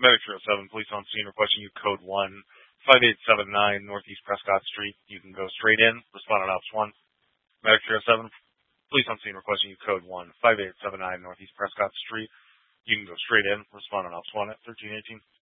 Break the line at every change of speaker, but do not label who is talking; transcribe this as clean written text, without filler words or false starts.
Medic 07, police on scene requesting you code 15879 Northeast Prescott Street. You can go straight in. Respond on Ops 1. Medic 07, police on scene requesting you code 15879 Northeast Prescott Street. You can go straight in. Respond on Ops 1 at 1318.